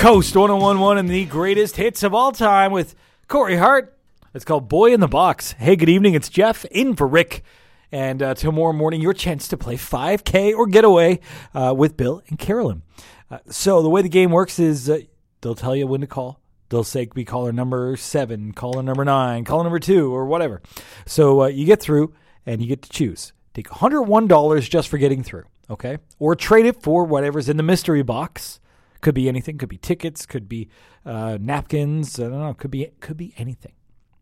Coast 101.1 and the greatest hits of all time with Corey Hart. It's called Boy in the Box. Hey, good evening. It's Jeff in for Rick. And tomorrow morning, your chance to play 5K or Getaway with Bill and Carolyn. So the way the game works is they'll tell you when to call. They'll say, be caller number 7, caller number 9, caller number 2, or whatever. So you get through and you get to choose. Take $101 just for getting through, okay? Or trade it for whatever's in the mystery box. Could be anything. Could be tickets. Could be napkins. I don't know. Could be anything.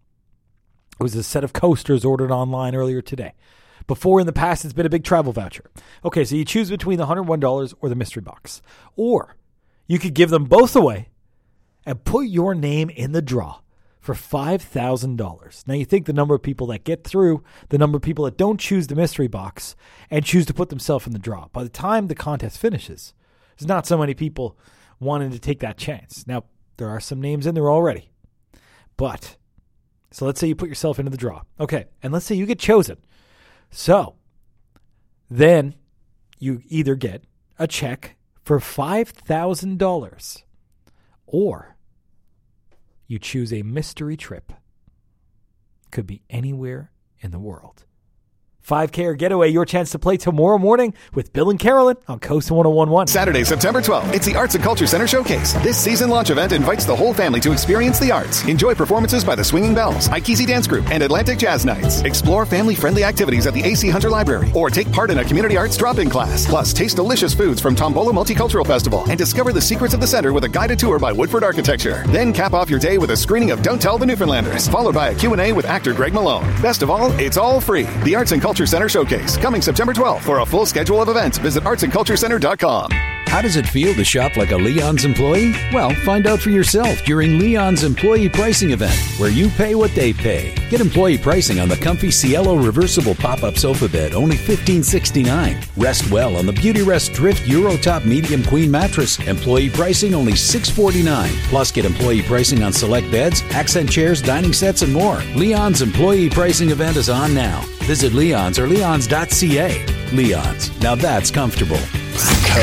It was a set of coasters ordered online earlier today. Before in the past, it's been a big travel voucher. Okay, so you choose between the $101 or the mystery box. Or you could give them both away and put your name in the draw for $5,000. Now, you think the number of people that get through, the number of people that don't choose the mystery box and choose to put themselves in the draw. By the time the contest finishes, there's not so many people wanting to take that chance. Now, there are some names in there already. But, so let's say you put yourself into the draw. Okay, and let's say you get chosen. So, then you either get a check for $5,000 or you choose a mystery trip. Could be anywhere in the world. 5K or Getaway, your chance to play tomorrow morning with Bill and Carolyn on Coast 101.1. Saturday, September 12th, it's the Arts and Culture Center Showcase. This season launch event invites the whole family to experience the arts. Enjoy performances by the Swinging Bells, Ikesi Dance Group, and Atlantic Jazz Nights. Explore family-friendly activities at the A.C. Hunter Library, or take part in a community arts drop-in class. Plus, taste delicious foods from Tombolo Multicultural Festival and discover the secrets of the center with a guided tour by Woodford Architecture. Then cap off your day with a screening of Don't Tell the Newfoundlanders, followed by a Q&A with actor Greg Malone. Best of all, it's all free. The Arts and Culture Center Showcase, coming September 12th. For a full schedule of events, visit artsandculturecenter.com. How does it feel to shop like a Leon's employee? Well, find out for yourself during Leon's Employee Pricing Event, where you pay what they pay. Get employee pricing on the comfy Cielo reversible pop-up sofa bed, only $15.69. Rest well on the Beautyrest Drift Eurotop Medium Queen mattress. Employee pricing only $649. Plus, get employee pricing on select beds, accent chairs, dining sets, and more. Leon's Employee Pricing Event is on now. Visit Leon's or leons.ca. Leon's. Now that's comfortable.